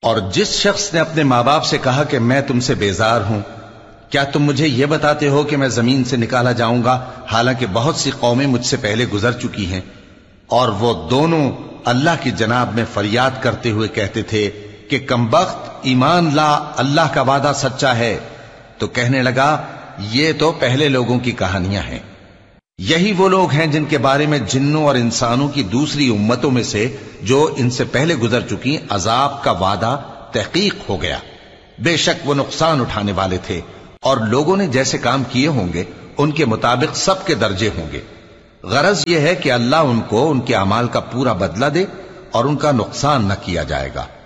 और जिस शख्स ने अपने माँ बाप से कहा कि मैं तुमसे बेजार हूं, क्या तुम मुझे यह बताते हो कि मैं जमीन से निकाला जाऊंगा, हालांकि बहुत सी कौमें मुझसे पहले गुजर चुकी हैं। और वो दोनों अल्लाह की जनाब में फरियाद करते हुए कहते थे कि कमबख्त, ईमान ला, अल्लाह का वादा सच्चा है। तो कहने लगा, ये तो पहले लोगों की कहानियां हैं। यही वो लोग हैं जिनके बारे में जिन्नों और इंसानों की दूसरी उम्मतों में से जो इनसे पहले गुजर चुकी अजाब का वादा तहकीक हो गया। बेशक वो नुकसान उठाने वाले थे, और लोगों ने जैसे काम किए होंगे उनके मुताबिक सबके दर्जे होंगे। गरज यह है कि अल्लाह उनको उनके अमाल का पूरा बदला दे और उनका नुकसान न किया जाएगा।